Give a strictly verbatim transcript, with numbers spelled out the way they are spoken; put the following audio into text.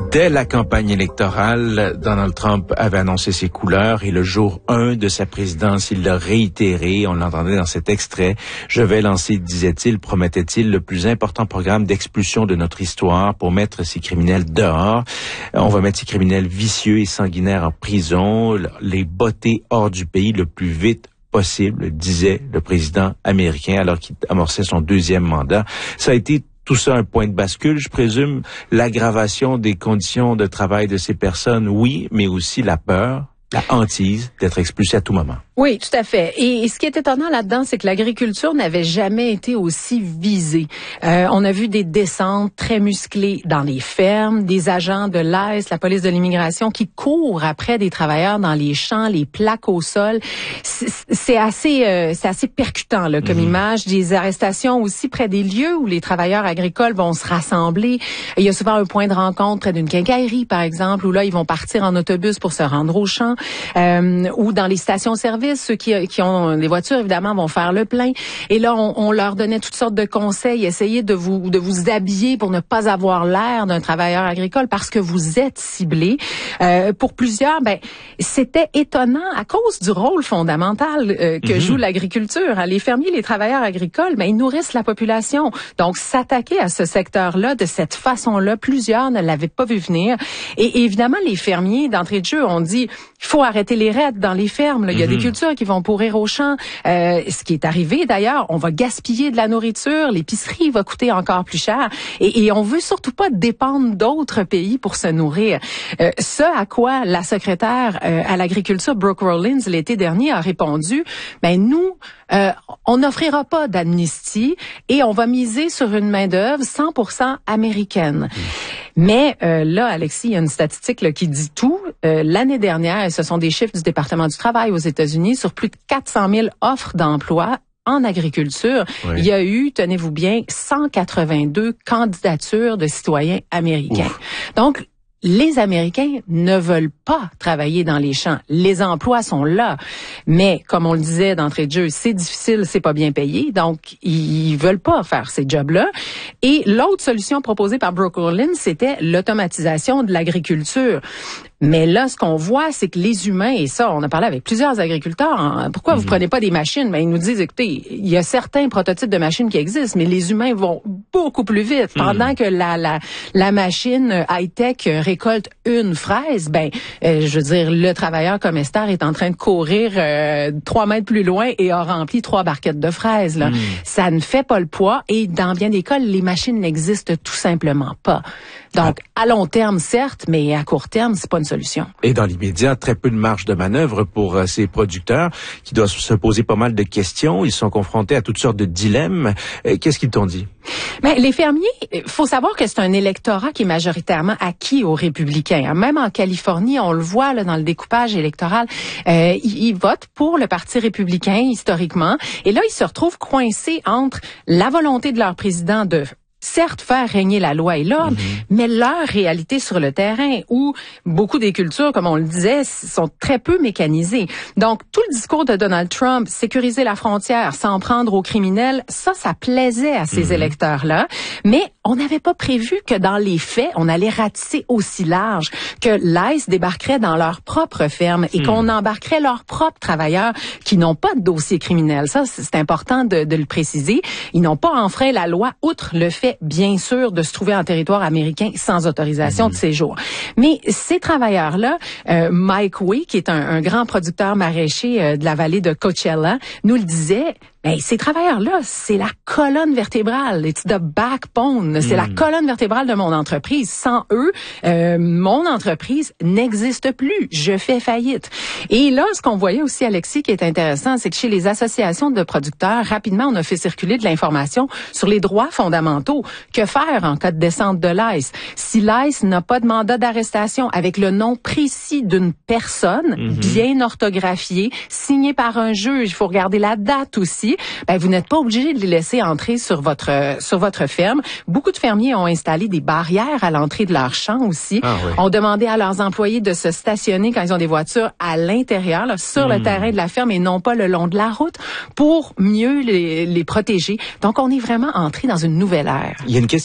Dès la campagne électorale, Donald Trump avait annoncé ses couleurs et le jour un de sa présidence, il l'a réitéré. On l'entendait dans cet extrait. « Je vais lancer, disait-il, promettait-il, le plus important programme d'expulsion de notre histoire pour mettre ces criminels dehors. On va mettre ces criminels vicieux et sanguinaires en prison, les botter hors du pays le plus vite possible », disait le président américain alors qu'il amorçait son deuxième mandat. Ça a été tout ça un point de bascule, je présume, l'aggravation des conditions de travail de ces personnes, oui, mais aussi la peur, la hantise d'être expulsé à tout moment. Oui, tout à fait. Et, et ce qui est étonnant là-dedans, c'est que l'agriculture n'avait jamais été aussi visée. Euh, on a vu des descentes très musclées dans les fermes, des agents de l'I C E, la police de l'immigration, qui courent après des travailleurs dans les champs, les plaques au sol. C'est assez, euh, c'est assez percutant là, comme mmh. image. Des arrestations aussi près des lieux où les travailleurs agricoles vont se rassembler. Il y a souvent un point de rencontre près d'une quincaillerie, par exemple, où là, ils vont partir en autobus pour se rendre au champ, euh, ou dans les stations-service. Ceux qui, qui ont des voitures, évidemment, vont faire le plein. Et là, on, on leur donnait toutes sortes de conseils. Essayez de vous de vous habiller pour ne pas avoir l'air d'un travailleur agricole parce que vous êtes ciblé. Euh, pour plusieurs, ben c'était étonnant à cause du rôle fondamental euh, que mm-hmm. joue l'agriculture. Les fermiers, les travailleurs agricoles, ben ils nourrissent la population. Donc, s'attaquer à ce secteur-là de cette façon-là, plusieurs ne l'avaient pas vu venir. Et, et évidemment, les fermiers, d'entrée de jeu, ont dit il faut arrêter les raids dans les fermes. Là. Il y a mm-hmm. des cultures qui vont pourrir au champ. Euh, ce qui est arrivé d'ailleurs, on va gaspiller de la nourriture, l'épicerie va coûter encore plus cher et, et on veut surtout pas dépendre d'autres pays pour se nourrir. Euh, ce à quoi la secrétaire euh, à l'agriculture, Brooke Rollins, l'été dernier a répondu, ben nous, euh, on n'offrira pas d'amnistie et on va miser sur une main-d'œuvre cent pour cent américaine. Mmh. Mais euh, là, Alexis, il y a une statistique là, qui dit tout. Euh, l'année dernière, et ce sont des chiffres du département du travail aux États-Unis, sur plus de quatre cent mille offres d'emploi en agriculture, oui. il y a eu, tenez-vous bien, cent quatre-vingt-deux candidatures de citoyens américains. Ouf. Donc, les Américains ne veulent pas travailler dans les champs. Les emplois sont là. Mais, comme on le disait d'entrée de jeu, c'est difficile, c'est pas bien payé. Donc, ils veulent pas faire ces jobs-là. Et l'autre solution proposée par Brooke Rollins, c'était l'automatisation de l'agriculture. Mais là, ce qu'on voit, c'est que les humains, et ça, on a parlé avec plusieurs agriculteurs, hein, pourquoi mm-hmm. vous prenez pas des machines? Ben, ils nous disent, écoutez, il y a certains prototypes de machines qui existent, mais les humains vont beaucoup plus vite. Mm-hmm. Pendant que la, la, la machine high-tech récolte une fraise, ben, euh, je veux dire, le travailleur comme Esther est en train de courir euh, trois mètres plus loin et a rempli trois barquettes de fraises. Là. Mm. Ça ne fait pas le poids et dans bien des cas, les machines n'existent tout simplement pas. Donc, ah. à long terme, certes, mais à court terme, c'est pas une solution. Et dans l'immédiat, très peu de marge de manœuvre pour euh, ces producteurs qui doivent se poser pas mal de questions. Ils sont confrontés à toutes sortes de dilemmes. Euh, qu'est-ce qu'ils t'ont dit? Mais les fermiers, il faut savoir que c'est un électorat qui est majoritairement acquis aux républicains. Même en Californie, on le voit là, dans le découpage électoral, euh, ils, ils votent pour le Parti républicain historiquement. Et là, ils se retrouvent coincés entre la volonté de leur président de certes faire régner la loi et l'ordre, mm-hmm. mais leur réalité sur le terrain où beaucoup des cultures, comme on le disait, sont très peu mécanisées. Donc, tout le discours de Donald Trump, sécuriser la frontière, s'en prendre aux criminels, ça, ça plaisait à ces mm-hmm. électeurs-là. Mais on n'avait pas prévu que dans les faits, on allait ratisser aussi large, que l'I C E débarquerait dans leur propre ferme et mm. qu'on embarquerait leurs propres travailleurs qui n'ont pas de dossier criminel. Ça, c'est important de, de le préciser. Ils n'ont pas enfreint la loi, outre le fait bien sûr, de se trouver en territoire américain sans autorisation mmh. de séjour. Mais ces travailleurs-là, euh, Mike Way, qui est un, un grand producteur maraîcher euh, de la vallée de Coachella, nous le disait, ben, ces travailleurs-là, c'est la colonne vertébrale. It's the backbone. C'est mmh. la colonne vertébrale de mon entreprise. Sans eux, euh, mon entreprise n'existe plus. Je fais faillite. Et là, ce qu'on voyait aussi, Alexis, qui est intéressant, c'est que chez les associations de producteurs, rapidement, on a fait circuler de l'information sur les droits fondamentaux. Que faire en cas de descente de l'I C E? Si l'I C E n'a pas de mandat d'arrestation avec le nom précis d'une personne, mmh. bien orthographié, signé par un juge, il faut regarder la date aussi, ben, vous n'êtes pas obligé de les laisser entrer sur votre sur votre ferme. Beaucoup de fermiers ont installé des barrières à l'entrée de leur champ aussi. Ah, oui. Ont demandé à leurs employés de se stationner quand ils ont des voitures à l'intérieur, là, sur mmh. le terrain de la ferme et non pas le long de la route, pour mieux les, les protéger. Donc, on est vraiment entré dans une nouvelle ère. Il y a une question